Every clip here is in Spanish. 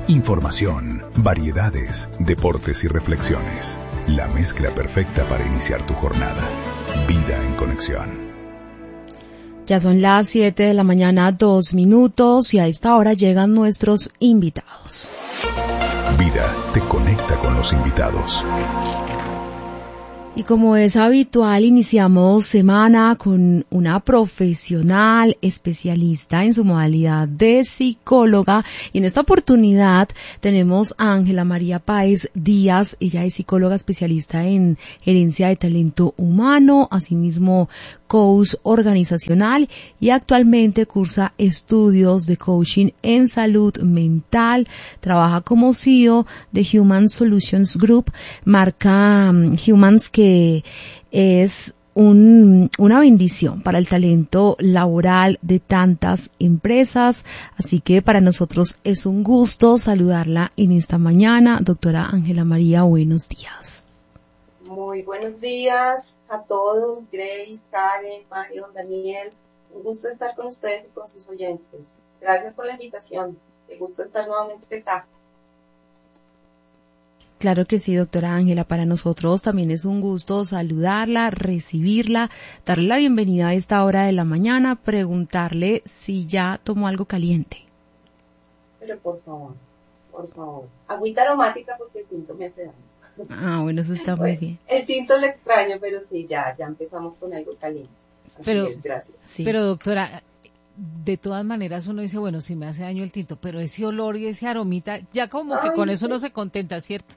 Información, variedades, deportes y reflexiones. La mezcla perfecta para iniciar tu jornada. Vida en Conexión. Ya son las 7 de la mañana, 2 minutos, y a esta hora llegan nuestros invitados. Vida te conecta con los invitados. Y como es habitual, iniciamos semana con una profesional especialista en su modalidad de psicóloga, y en esta oportunidad tenemos a Ángela María Páez Díaz. Ella es psicóloga especialista en gerencia de talento humano, asimismo coach organizacional, y actualmente cursa estudios de coaching en salud mental. Trabaja como CEO de Human Solutions Group, marca Humans, que es una bendición para el talento laboral de tantas empresas. Así que para nosotros es un gusto saludarla en esta mañana. Doctora Ángela María, buenos días. Muy buenos días a todos, Grace, Karen, Mario, Daniel. Un gusto estar con ustedes y con sus oyentes. Gracias por la invitación. Qué gusto estar nuevamente acá. Claro que sí, doctora Ángela, para nosotros también es un gusto saludarla, recibirla, darle la bienvenida a esta hora de la mañana, preguntarle si ya tomó algo caliente. Pero por favor, agüita aromática porque el tinto me hace daño. Bueno, eso está muy bien. El tinto lo extraño, pero sí, ya empezamos con algo caliente. Así es, gracias. Sí. Pero doctora, de todas maneras uno dice, bueno, sí me hace daño el tinto, pero ese olor y ese aromita, ya como que con eso no se contenta, ¿cierto?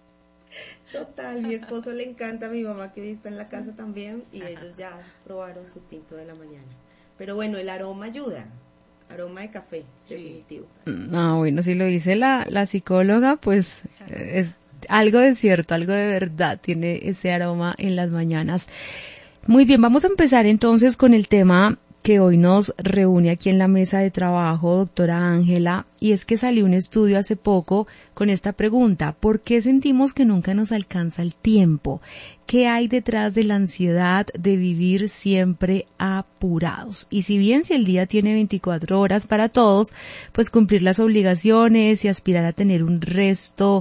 Total, mi esposo le encanta, mi mamá que está en la casa también, y ellos ya probaron su tinto de la mañana. Pero bueno, el aroma ayuda, aroma de café, definitivo. Bueno, si lo dice la psicóloga, pues es algo de cierto, algo de verdad, tiene ese aroma en las mañanas. Muy bien, vamos a empezar entonces con el tema que hoy nos reúne aquí en la mesa de trabajo, doctora Ángela, y es que salió un estudio hace poco con esta pregunta: ¿por qué sentimos que nunca nos alcanza el tiempo? ¿Qué hay detrás de la ansiedad de vivir siempre apurados? Y si bien si el día tiene 24 horas para todos, pues cumplir las obligaciones y aspirar a tener un resto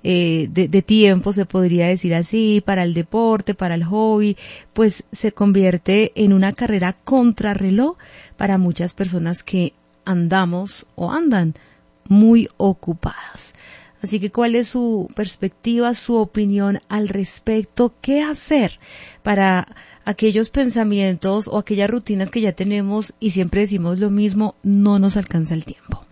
de tiempo, se podría decir así, para el deporte, para el hobby, pues se convierte en una carrera contrarreloj para muchas personas que andamos o andan muy ocupadas. Así que, ¿cuál es su perspectiva, su opinión al respecto? ¿Qué hacer para aquellos pensamientos o aquellas rutinas que ya tenemos y siempre decimos lo mismo, no nos alcanza el tiempo?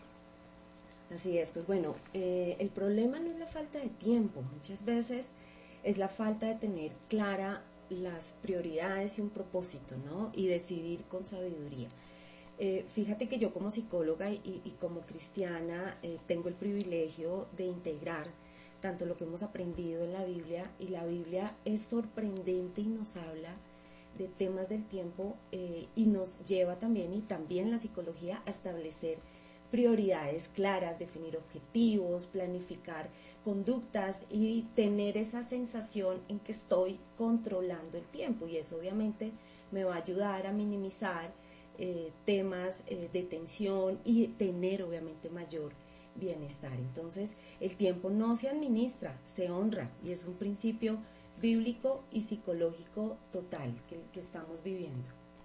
Así es, pues bueno, el problema no es la falta de tiempo, muchas veces es la falta de tener clara las prioridades y un propósito, ¿no? Y decidir con sabiduría. Fíjate que yo como psicóloga y como cristiana tengo el privilegio de integrar tanto lo que hemos aprendido en la Biblia, y la Biblia es sorprendente y nos habla de temas del tiempo y nos lleva también, y también la psicología, a establecer prioridades claras, definir objetivos, planificar conductas y tener esa sensación en que estoy controlando el tiempo, y eso obviamente me va a ayudar a minimizar temas de tensión y tener obviamente mayor bienestar. Entonces, el tiempo no se administra, se honra, y es un principio bíblico y psicológico total que estamos viviendo.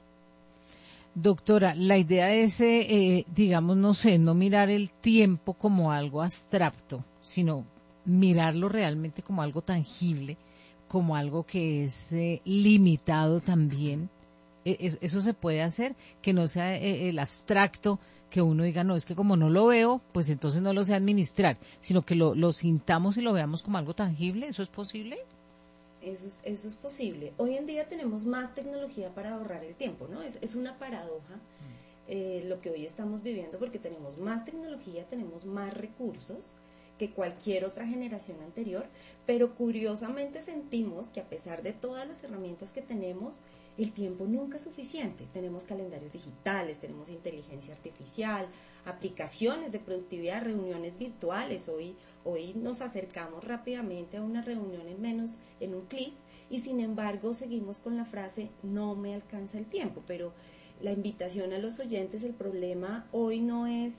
Doctora, la idea es, digamos, no mirar el tiempo como algo abstracto, sino mirarlo realmente como algo tangible, como algo que es limitado también. Eso se puede hacer, que no sea el abstracto, que uno diga, no, es que como no lo veo, pues entonces no lo sé administrar, sino que lo sintamos y lo veamos como algo tangible. ¿Eso es posible? Eso es posible. Hoy en día tenemos más tecnología para ahorrar el tiempo, ¿no? Es una paradoja lo que hoy estamos viviendo, porque tenemos más tecnología, tenemos más recursos que cualquier otra generación anterior, pero curiosamente sentimos que a pesar de todas las herramientas que tenemos, el tiempo nunca es suficiente. Tenemos calendarios digitales, tenemos inteligencia artificial, aplicaciones de productividad, reuniones virtuales. Hoy nos acercamos rápidamente a una reunión en un clic, y sin embargo seguimos con la frase no me alcanza el tiempo. Pero la invitación a los oyentes, el problema hoy no es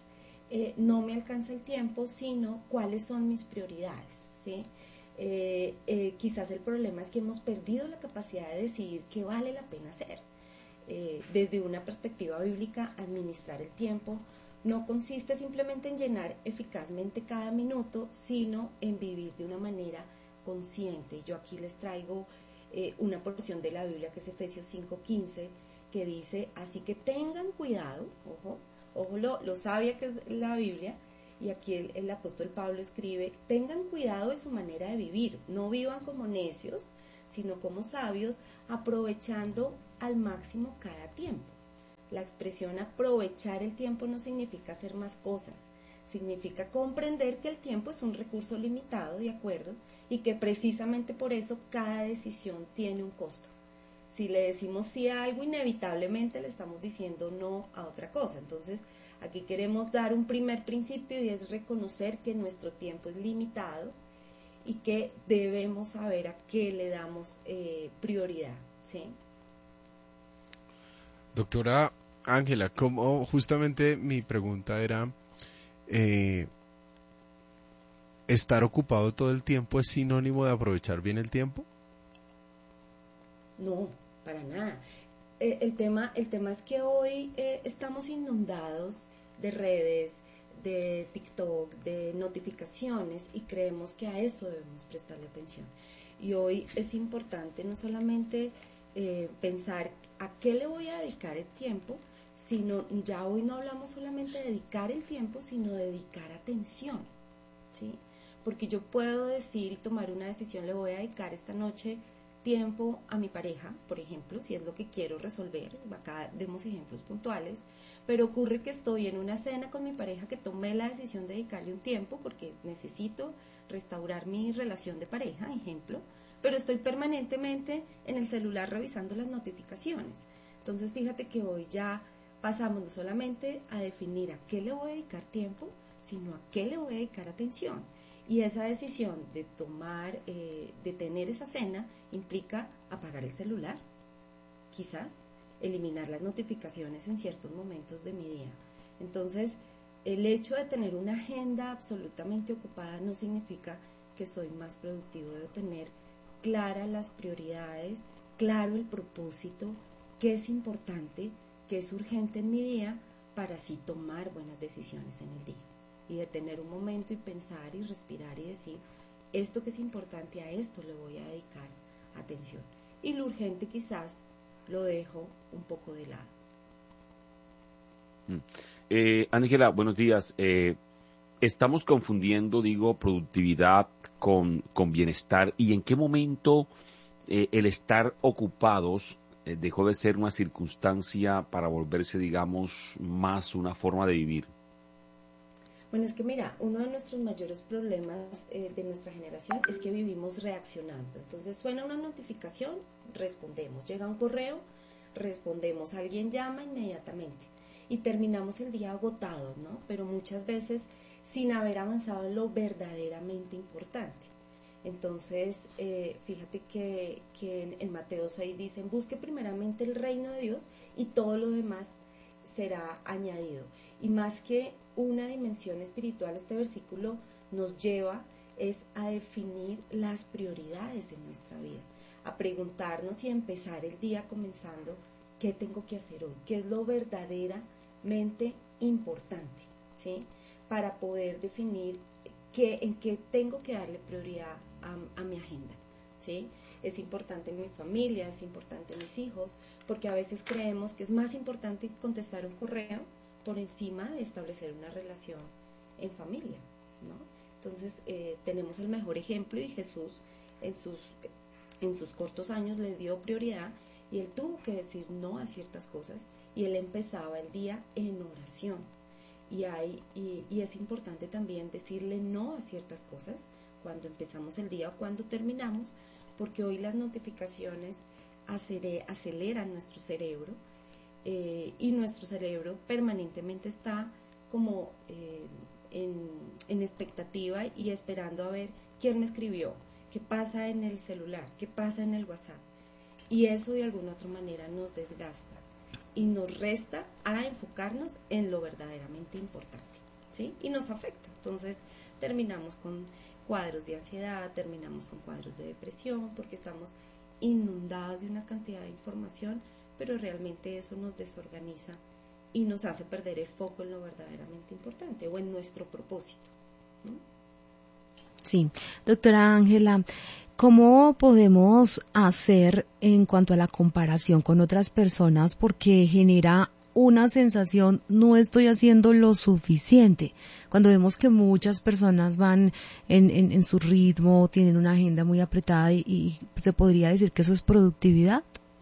no me alcanza el tiempo, sino cuáles son mis prioridades, ¿sí? Quizás el problema es que hemos perdido la capacidad de decidir qué vale la pena hacer. Desde una perspectiva bíblica, administrar el tiempo no consiste simplemente en llenar eficazmente cada minuto, sino en vivir de una manera consciente. Yo aquí les traigo una porción de la Biblia que es Efesios 5:15, que dice: así que tengan cuidado, ojo lo sabia que es la Biblia, y aquí el apóstol Pablo escribe: tengan cuidado de su manera de vivir, no vivan como necios, sino como sabios, aprovechando al máximo cada tiempo. La expresión aprovechar el tiempo no significa hacer más cosas, significa comprender que el tiempo es un recurso limitado, ¿de acuerdo? Y que precisamente por eso cada decisión tiene un costo. Si le decimos sí a algo, inevitablemente le estamos diciendo no a otra cosa. Entonces, aquí queremos dar un primer principio, y es reconocer que nuestro tiempo es limitado y que debemos saber a qué le damos prioridad, ¿sí? Doctora Ángela, como justamente mi pregunta era, ¿estar ocupado todo el tiempo es sinónimo de aprovechar bien el tiempo? No, para nada. El tema es que hoy estamos inundados de redes, de TikTok, de notificaciones, y creemos que a eso debemos prestarle atención. Y hoy es importante no solamente pensar a qué le voy a dedicar el tiempo, sino ya hoy no hablamos solamente de dedicar el tiempo, sino de dedicar atención, ¿sí? Porque yo puedo decir y tomar una decisión: le voy a dedicar esta noche tiempo a mi pareja, por ejemplo, si es lo que quiero resolver. Acá demos ejemplos puntuales, pero ocurre que estoy en una cena con mi pareja, que tomé la decisión de dedicarle un tiempo porque necesito restaurar mi relación de pareja, ejemplo, pero estoy permanentemente en el celular revisando las notificaciones. Entonces fíjate que hoy ya pasamos no solamente a definir a qué le voy a dedicar tiempo, sino a qué le voy a dedicar atención. Y esa decisión de tomar, de tener esa cena, implica apagar el celular, quizás eliminar las notificaciones en ciertos momentos de mi día. Entonces, el hecho de tener una agenda absolutamente ocupada no significa que soy más productivo. Debo tener claras las prioridades, claro el propósito, qué es importante, qué es urgente en mi día, para así tomar buenas decisiones en el día. Y de tener un momento y pensar y respirar y decir: esto que es importante, a esto le voy a dedicar atención. Y lo urgente quizás lo dejo un poco de lado. Ángela, buenos días. Estamos confundiendo, productividad con bienestar. ¿Y en qué momento el estar ocupados dejó de ser una circunstancia para volverse, más una forma de vivir? Bueno, es que mira, uno de nuestros mayores problemas de nuestra generación es que vivimos reaccionando. Entonces suena una notificación, respondemos. Llega un correo, respondemos. Alguien llama, inmediatamente. Y terminamos el día agotados, ¿no? Pero muchas veces sin haber avanzado en lo verdaderamente importante. Entonces, fíjate que en Mateo 6 dicen: busque primeramente el reino de Dios y todo lo demás será añadido. Y más que una dimensión espiritual, este versículo nos lleva a definir las prioridades en nuestra vida, a preguntarnos y a empezar el día comenzando: ¿qué tengo que hacer hoy? ¿Qué es lo verdaderamente importante? ¿Sí? Para poder definir en qué tengo que darle prioridad a mi agenda, ¿sí? Es importante mi familia, es importante mis hijos, porque a veces creemos que es más importante contestar un correo por encima de establecer una relación en familia, ¿no? Entonces tenemos el mejor ejemplo, y Jesús en sus cortos años le dio prioridad, y él tuvo que decir no a ciertas cosas, y él empezaba el día en oración. Y es importante también decirle no a ciertas cosas cuando empezamos el día o cuando terminamos, porque hoy las notificaciones aceleran nuestro cerebro, y nuestro cerebro permanentemente está como en expectativa y esperando a ver quién me escribió, qué pasa en el celular, qué pasa en el WhatsApp. Y eso de alguna otra manera nos desgasta y nos resta a enfocarnos en lo verdaderamente importante, ¿sí? Y nos afecta. Entonces terminamos con cuadros de ansiedad, terminamos con cuadros de depresión, porque estamos inundados de una cantidad de información, pero realmente eso nos desorganiza y nos hace perder el foco en lo verdaderamente importante o en nuestro propósito, ¿no? Sí, doctora Ángela, ¿cómo podemos hacer en cuanto a la comparación con otras personas? Porque genera una sensación, no estoy haciendo lo suficiente. Cuando vemos que muchas personas van en su ritmo, tienen una agenda muy apretada y se podría decir que eso es productividad.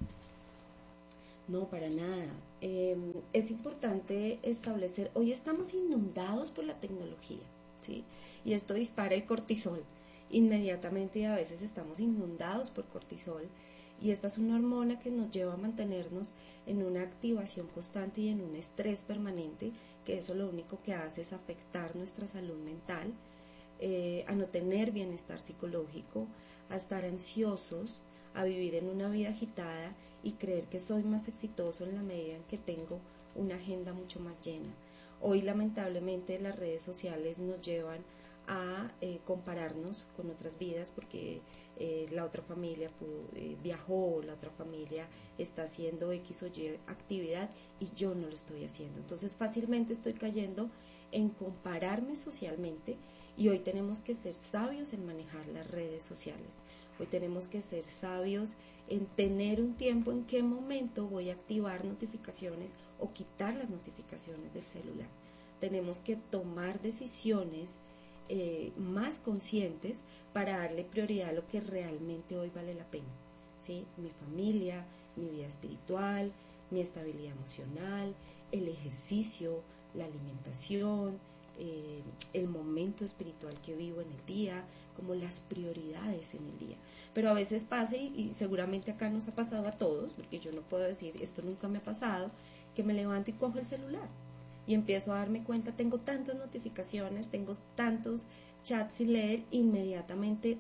No, para nada. Es importante establecer, hoy estamos inundados por la tecnología, ¿sí? Y esto dispara el cortisol inmediatamente, y a veces estamos inundados por cortisol, y esta es una hormona que nos lleva a mantenernos en una activación constante y en un estrés permanente, que eso lo único que hace es afectar nuestra salud mental, a no tener bienestar psicológico, a estar ansiosos, a vivir en una vida agitada y creer que soy más exitoso en la medida en que tengo una agenda mucho más llena. Hoy lamentablemente las redes sociales nos llevan a compararnos con otras vidas, porque la otra familia viajó, la otra familia está haciendo X o Y actividad y yo no lo estoy haciendo. Entonces fácilmente estoy cayendo en compararme socialmente, y hoy tenemos que ser sabios en manejar las redes sociales. Hoy tenemos que ser sabios en tener un tiempo en qué momento voy a activar notificaciones o quitar las notificaciones del celular. Tenemos que tomar decisiones más conscientes para darle prioridad a lo que realmente hoy vale la pena, ¿sí? Mi familia, mi vida espiritual, mi estabilidad emocional, el ejercicio, la alimentación, el momento espiritual que vivo en el día, como las prioridades en el día. Pero a veces pasa, y seguramente acá nos ha pasado a todos, porque yo no puedo decir esto nunca me ha pasado, que me levanto y cojo el celular y empiezo a darme cuenta, tengo tantas notificaciones, tengo tantos chats sin leer, inmediatamente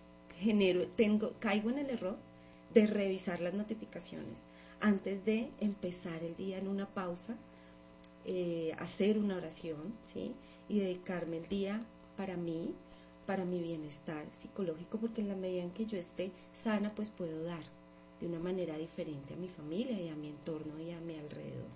caigo en el error de revisar las notificaciones antes de empezar el día en una pausa, hacer una oración, ¿sí? Y dedicarme el día para mí, para mi bienestar psicológico, porque en la medida en que yo esté sana, pues puedo dar de una manera diferente a mi familia y a mi entorno y a mi alrededor.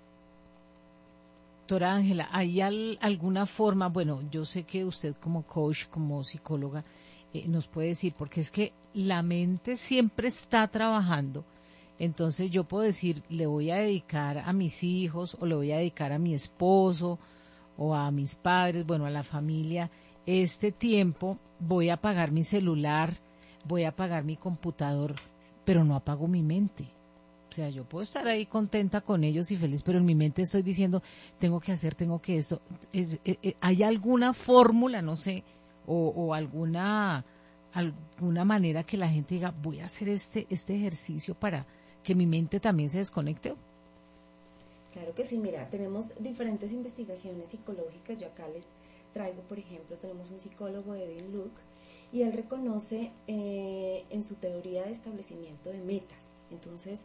Doctora Ángela, ¿hay alguna forma? Bueno, yo sé que usted como coach, como psicóloga, nos puede decir, porque es que la mente siempre está trabajando. Entonces yo puedo decir, le voy a dedicar a mis hijos, o le voy a dedicar a mi esposo, o a mis padres, bueno, a la familia, este tiempo, voy a apagar mi celular, voy a apagar mi computador, pero no apago mi mente. O sea, yo puedo estar ahí contenta con ellos y feliz, pero en mi mente estoy diciendo, tengo que hacer, tengo que esto. ¿Hay alguna fórmula, no sé, o alguna manera que la gente diga, voy a hacer este ejercicio para que mi mente también se desconecte? Claro que sí, mira, tenemos diferentes investigaciones psicológicas. Yo acá les traigo, por ejemplo, tenemos un psicólogo, Edwin Luke, y él reconoce en su teoría de establecimiento de metas. Entonces,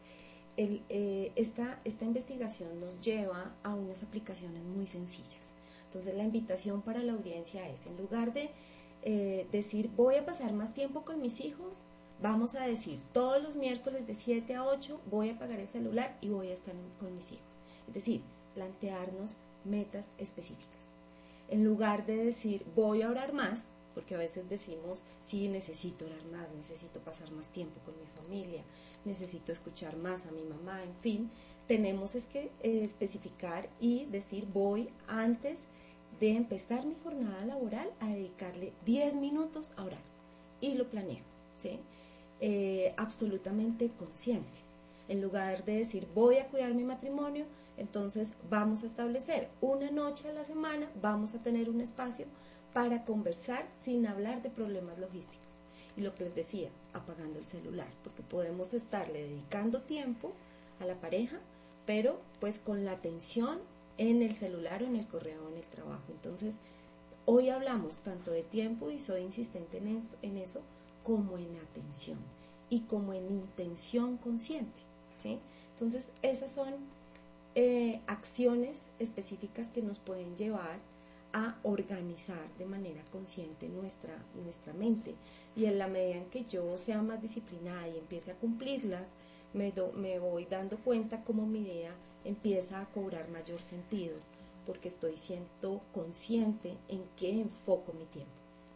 esta investigación nos lleva a unas aplicaciones muy sencillas. Entonces, la invitación para la audiencia es, en lugar de decir, voy a pasar más tiempo con mis hijos, vamos a decir, todos los miércoles de 7 a 8 voy a apagar el celular y voy a estar con mis hijos. Es decir, plantearnos metas específicas. En lugar de decir, voy a orar más, porque a veces decimos, sí, necesito orar más, necesito pasar más tiempo con mi familia, necesito escuchar más a mi mamá, en fin, tenemos que especificar y decir, voy antes de empezar mi jornada laboral a dedicarle 10 minutos a orar. Y lo planeo, ¿sí? Absolutamente consciente. En lugar de decir, voy a cuidar mi matrimonio, entonces vamos a establecer una noche a la semana, vamos a tener un espacio para conversar sin hablar de problemas logísticos. Y lo que les decía, apagando el celular, porque podemos estarle dedicando tiempo a la pareja, pero pues con la atención en el celular o en el correo o en el trabajo. Entonces, hoy hablamos tanto de tiempo, y soy insistente en eso, como en atención y como en intención consciente, ¿sí? Entonces, esas son acciones específicas que nos pueden llevar a organizar de manera consciente nuestra mente. Y en la medida en que yo sea más disciplinada y empiece a cumplirlas, me voy dando cuenta cómo mi idea empieza a cobrar mayor sentido, porque estoy siendo consciente en qué enfoco mi tiempo.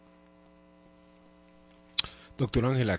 Doctora Ángela,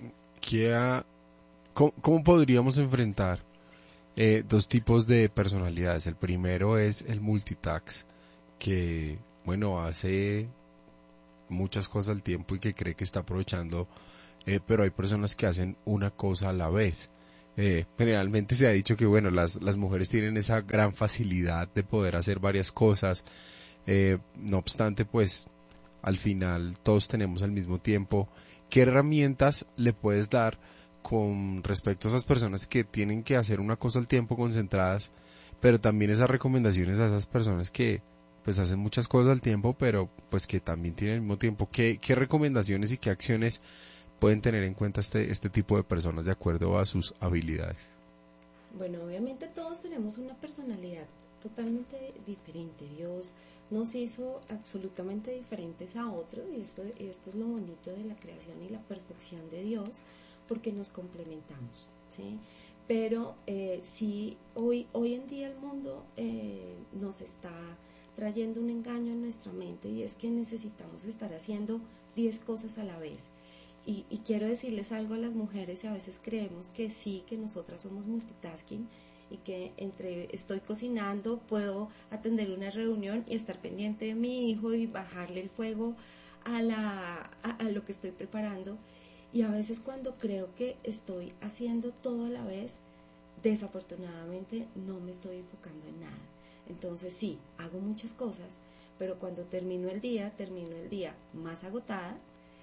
¿cómo podríamos enfrentar dos tipos de personalidades? El primero es el multitask, que, bueno, hace muchas cosas al tiempo y que cree que está aprovechando, pero hay personas que hacen una cosa a la vez. Generalmente se ha dicho que, bueno, las mujeres tienen esa gran facilidad de poder hacer varias cosas, no obstante, pues, al final todos tenemos al mismo tiempo. ¿Qué herramientas le puedes dar con respecto a esas personas que tienen que hacer una cosa al tiempo, concentradas, pero también esas recomendaciones a esas personas que pues hacen muchas cosas al tiempo, pero pues que también tienen al mismo tiempo? ¿Qué recomendaciones y qué acciones pueden tener en cuenta este tipo de personas de acuerdo a sus habilidades? Bueno, obviamente todos tenemos una personalidad totalmente diferente. Dios nos hizo absolutamente diferentes a otros, y esto es lo bonito de la creación y la perfección de Dios, porque nos complementamos, ¿sí? Pero sí, hoy en día el mundo nos está trayendo un engaño en nuestra mente, y es que necesitamos estar haciendo 10 cosas a la vez. Y quiero decirles algo a las mujeres, y a veces creemos que sí, que nosotras somos multitasking, y que estoy cocinando, puedo atender una reunión y estar pendiente de mi hijo y bajarle el fuego a lo que estoy preparando. Y a veces cuando creo que estoy haciendo todo a la vez, desafortunadamente no me estoy enfocando en nada. Entonces sí, hago muchas cosas, pero cuando termino el día más agotada,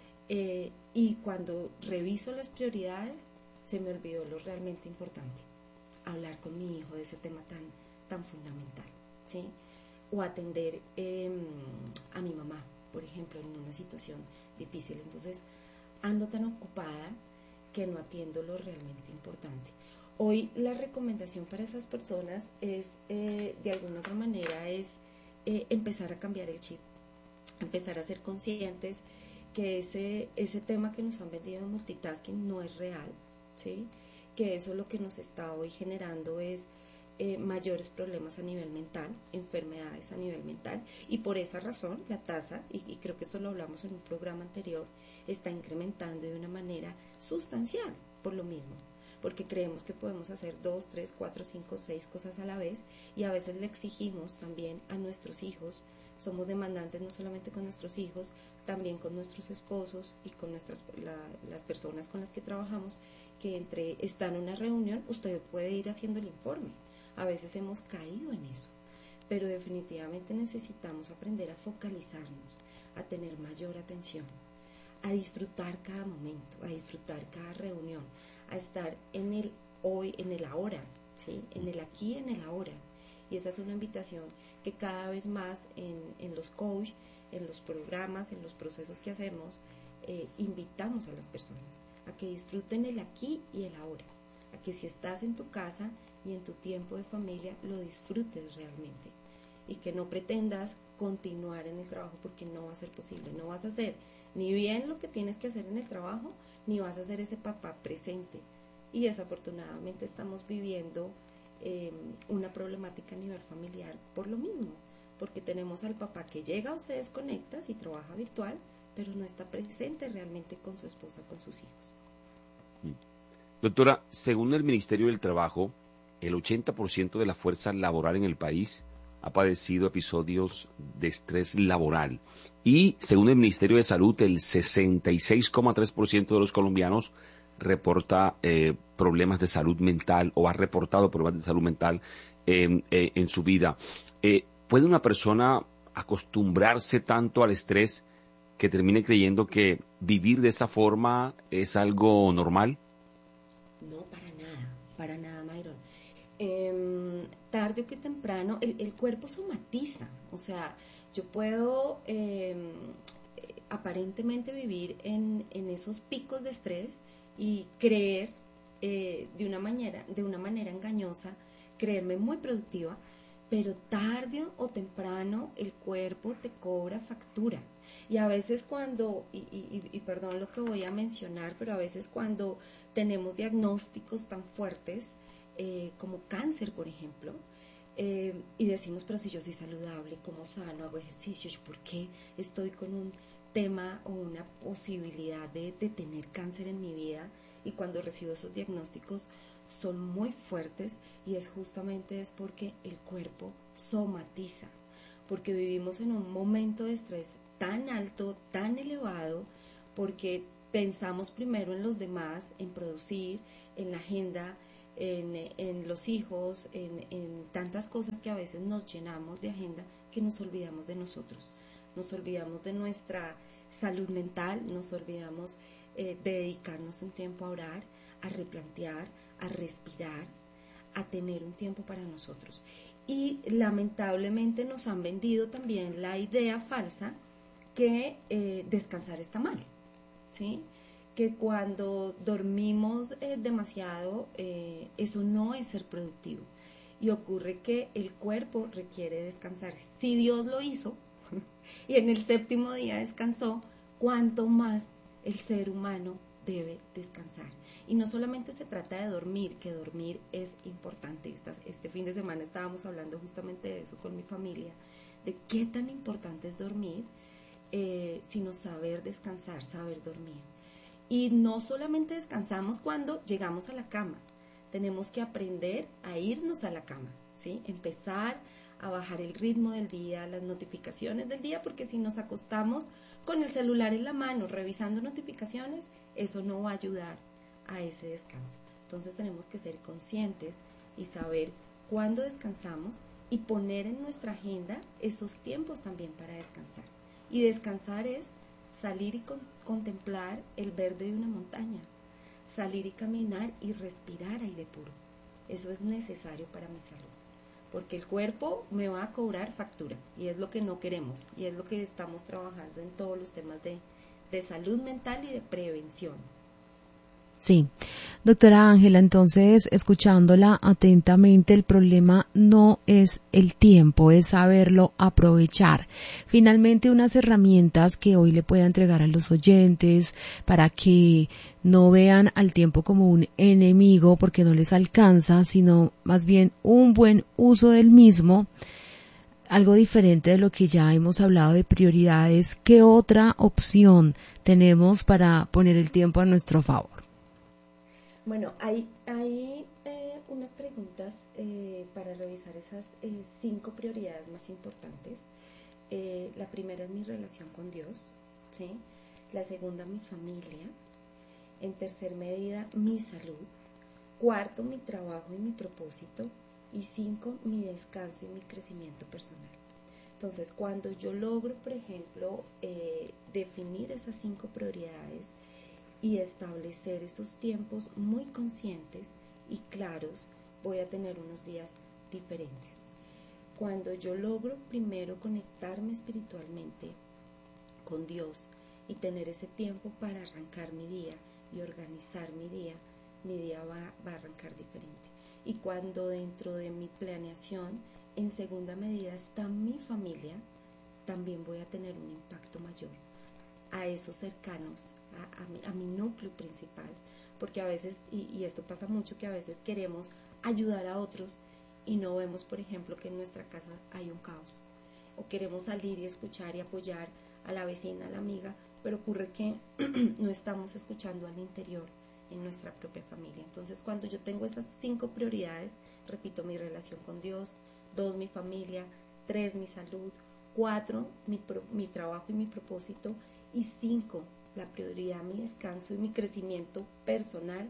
y cuando reviso las prioridades, se me olvidó lo realmente importante: hablar con mi hijo de ese tema tan fundamental, ¿sí? O atender a mi mamá, por ejemplo, en una situación difícil. Entonces ando tan ocupada que no atiendo lo realmente importante. Hoy la recomendación para esas personas es, de alguna otra manera, es empezar a cambiar el chip, empezar a ser conscientes que ese tema que nos han vendido de multitasking no es real, ¿sí? Que eso lo que nos está hoy generando es mayores problemas a nivel mental, enfermedades a nivel mental, y por esa razón la tasa, y creo que eso lo hablamos en un programa anterior, está incrementando de una manera sustancial por lo mismo, porque creemos que podemos hacer 2, 3, 4, 5, 6 cosas a la vez, y a veces le exigimos también a nuestros hijos. Somos demandantes no solamente con nuestros hijos, también con nuestros esposos y con las personas con las que trabajamos, que está en una reunión, usted puede ir haciendo el informe. A veces hemos caído en eso, pero definitivamente necesitamos aprender a focalizarnos, a tener mayor atención, a disfrutar cada momento, a disfrutar cada reunión, a estar en el hoy, en el ahora, ¿sí? En el aquí, en el ahora. Y esa es una invitación que cada vez más en los coach, en los programas, en los procesos que hacemos, invitamos a las personas a que disfruten el aquí y el ahora, a que si estás en tu casa y en tu tiempo de familia, lo disfrutes realmente, y que no pretendas continuar en el trabajo, porque no va a ser posible. No vas a hacer ni bien lo que tienes que hacer en el trabajo, ni vas a ser ese papá presente. Y desafortunadamente estamos viviendo una problemática a nivel familiar por lo mismo, porque tenemos al papá que llega o se desconecta si trabaja virtual, pero no está presente realmente con su esposa, con sus hijos. Doctora, según el Ministerio del Trabajo, el 80% de la fuerza laboral en el país ha padecido episodios de estrés laboral. Y según el Ministerio de Salud, el 66,3% de los colombianos reporta problemas de salud mental, o ha reportado problemas de salud mental en su vida. ¿Puede una persona acostumbrarse tanto al estrés que termine creyendo que vivir de esa forma es algo normal? No, para nada, Myron. Tarde o que temprano, el cuerpo somatiza. O sea, yo puedo aparentemente vivir en esos picos de estrés y creer de una manera engañosa, creerme muy productiva, pero tarde o temprano el cuerpo te cobra factura. Y a veces cuando, y perdón lo que voy a mencionar, pero a veces cuando tenemos diagnósticos tan fuertes como cáncer, por ejemplo, y decimos, pero si yo soy saludable, como sano, hago ejercicio, ¿por qué estoy con un tema o una posibilidad de tener cáncer en mi vida? Y cuando recibo esos diagnósticos son muy fuertes, y es porque el cuerpo somatiza, porque vivimos en un momento de estrés tan alto, tan elevado, porque pensamos primero en los demás, en producir, en la agenda, en los hijos, en tantas cosas que a veces nos llenamos de agenda que nos olvidamos de nosotros, nos olvidamos de nuestra salud mental, nos olvidamos de dedicarnos un tiempo a orar, a replantear, a respirar, a tener un tiempo para nosotros. Y lamentablemente nos han vendido también la idea falsa que descansar está mal, ¿sí? Que cuando dormimos demasiado, eso no es ser productivo. Y ocurre que el cuerpo requiere descansar. Si Dios lo hizo y en el séptimo día descansó, ¿cuánto más el ser humano debe descansar? Y no solamente se trata de dormir, que dormir es importante. Este fin de semana estábamos hablando justamente de eso con mi familia, de qué tan importante es dormir, sino saber descansar, saber dormir. Y no solamente descansamos cuando llegamos a la cama, tenemos que aprender a irnos a la cama, ¿sí? Empezar a bajar el ritmo del día, las notificaciones del día, porque si nos acostamos con el celular en la mano revisando notificaciones, eso no va a ayudar a ese descanso. Entonces tenemos que ser conscientes y saber cuándo descansamos y poner en nuestra agenda esos tiempos también para descansar. Y descansar es salir y contemplar el verde de una montaña, salir y caminar y respirar aire puro. Eso es necesario para mi salud, porque el cuerpo me va a cobrar factura y es lo que no queremos, y es lo que estamos trabajando en todos los temas de salud mental y de prevención. Sí, doctora Ángela, entonces, escuchándola atentamente, el problema no es el tiempo, es saberlo aprovechar. Finalmente, unas herramientas que hoy le pueda entregar a los oyentes para que no vean al tiempo como un enemigo porque no les alcanza, sino más bien un buen uso del mismo. Algo diferente de lo que ya hemos hablado de prioridades. ¿Qué otra opción tenemos para poner el tiempo a nuestro favor? Bueno, hay unas preguntas para revisar esas 5 prioridades más importantes. La primera es mi relación con Dios, ¿sí? La segunda, mi familia. En tercer medida, mi salud. Cuarto, mi trabajo y mi propósito. Y 5, mi descanso y mi crecimiento personal. Entonces, cuando yo logro, por ejemplo, definir esas 5 prioridades y establecer esos tiempos muy conscientes y claros, voy a tener unos días diferentes. Cuando yo logro primero conectarme espiritualmente con Dios y tener ese tiempo para arrancar mi día y organizar mi día va a arrancar diferente. Y cuando dentro de mi planeación, en segunda medida, está mi familia, también voy a tener un impacto mayor a esos cercanos, a mi núcleo principal, porque a veces, y esto pasa mucho, que a veces queremos ayudar a otros y no vemos, por ejemplo, que en nuestra casa hay un caos, o queremos salir y escuchar y apoyar a la vecina, a la amiga, pero ocurre que no estamos escuchando al interior en nuestra propia familia. Entonces, cuando yo tengo estas 5 prioridades, repito, mi relación con Dios, 2, mi familia, 3, mi salud, 4, mi trabajo y mi propósito, y 5, la prioridad, mi descanso y mi crecimiento personal,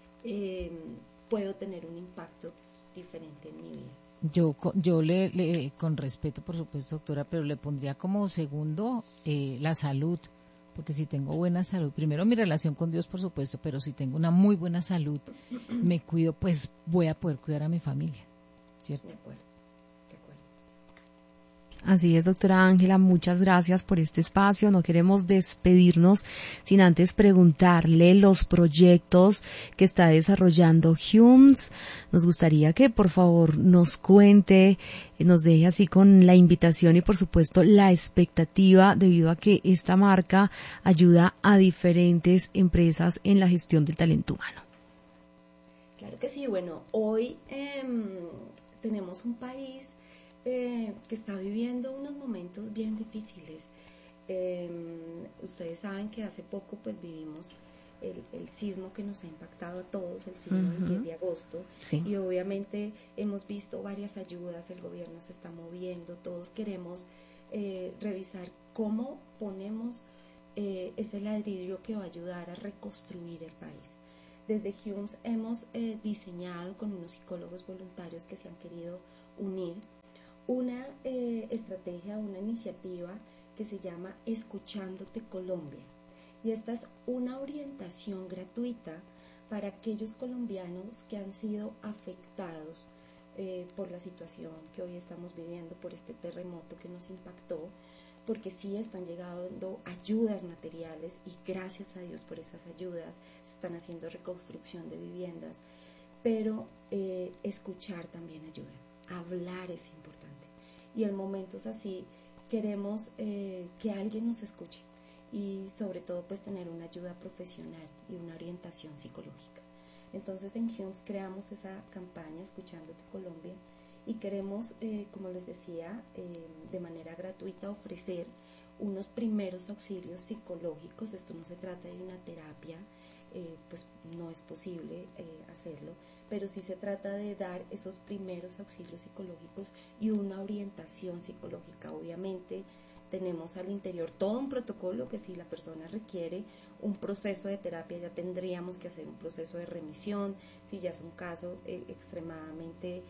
puedo tener un impacto diferente en mi vida. Yo le con respeto, por supuesto, doctora, pero le pondría como segundo la salud, porque si tengo buena salud, primero mi relación con Dios, por supuesto, pero si tengo una muy buena salud, me cuido, pues voy a poder cuidar a mi familia, ¿cierto? De acuerdo. Así es, doctora Ángela, muchas gracias por este espacio. No queremos despedirnos sin antes preguntarle los proyectos que está desarrollando HUMSS. Nos gustaría que por favor nos cuente, nos deje así con la invitación y por supuesto la expectativa, debido a que esta marca ayuda a diferentes empresas en la gestión del talento humano. Claro que sí. Bueno, hoy tenemos un país que está viviendo unos momentos bien difíciles. Ustedes saben que hace poco pues vivimos el sismo que nos ha impactado a todos, el sismo del 10 de agosto, sí. Y obviamente hemos visto varias ayudas, el gobierno se está moviendo, todos queremos revisar cómo ponemos ese ladrillo que va a ayudar a reconstruir el país. Desde HUMSS hemos diseñado con unos psicólogos voluntarios que se han querido unir una estrategia, una iniciativa que se llama Escuchándote Colombia. Y esta es una orientación gratuita para aquellos colombianos que han sido afectados por la situación que hoy estamos viviendo, por este terremoto que nos impactó, porque sí están llegando ayudas materiales y gracias a Dios por esas ayudas se están haciendo reconstrucción de viviendas, pero escuchar también ayuda, hablar es importante. Y en momentos así queremos que alguien nos escuche y sobre todo pues tener una ayuda profesional y una orientación psicológica. Entonces en HUMSS creamos esa campaña Escuchándote Colombia y queremos, como les decía, de manera gratuita ofrecer unos primeros auxilios psicológicos. Esto no se trata de una terapia, pues no es posible hacerlo, pero sí se trata de dar esos primeros auxilios psicológicos y una orientación psicológica. Obviamente tenemos al interior todo un protocolo que si la persona requiere un proceso de terapia ya tendríamos que hacer un proceso de remisión, si ya es un caso extremadamente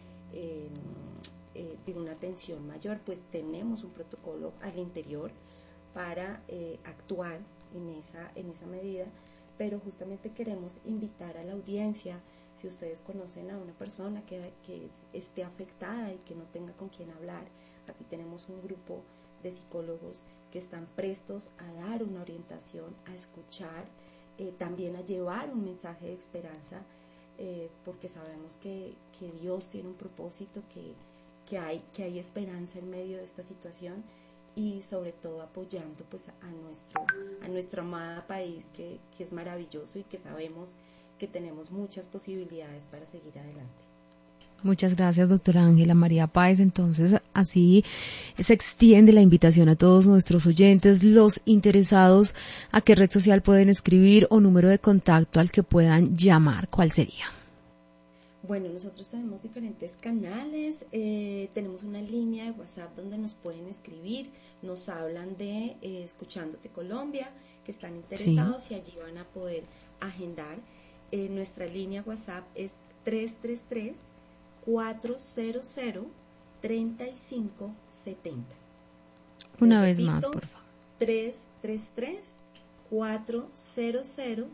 de una tensión mayor, pues tenemos un protocolo al interior para actuar en esa medida, pero justamente queremos invitar a la audiencia, si ustedes conocen a una persona que esté afectada y que no tenga con quién hablar, aquí tenemos un grupo de psicólogos que están prestos a dar una orientación, a escuchar, también a llevar un mensaje de esperanza, porque sabemos que Dios tiene un propósito, que hay esperanza en medio de esta situación y sobre todo apoyando pues a nuestro amado país que es maravilloso y que sabemos que tenemos muchas posibilidades para seguir adelante. Muchas gracias, doctora Ángela María Páez. Entonces, así se extiende la invitación a todos nuestros oyentes, los interesados, a qué red social pueden escribir o número de contacto al que puedan llamar. ¿Cuál sería? Bueno, nosotros tenemos diferentes canales, tenemos una línea de WhatsApp donde nos pueden escribir, nos hablan de Escuchándote Colombia, que están interesados y allí van a poder agendar. Nuestra línea WhatsApp es 333-400-3570. Una vez más, por favor. 333-400-3570.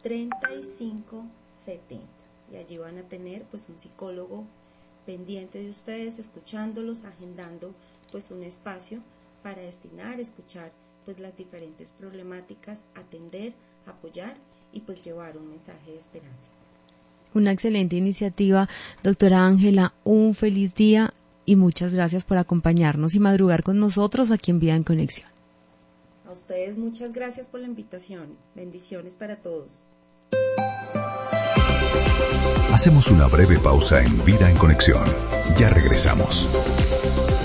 Y allí van a tener pues un psicólogo pendiente de ustedes, escuchándolos, agendando pues un espacio para destinar, escuchar pues las diferentes problemáticas, atender, apoyar y pues llevar un mensaje de esperanza. Una excelente iniciativa, doctora Ángela, un feliz día y muchas gracias por acompañarnos y madrugar con nosotros aquí en Vida en Conexión. A ustedes muchas gracias por la invitación, bendiciones para todos. Hacemos una breve pausa en Vida en Conexión. Ya regresamos.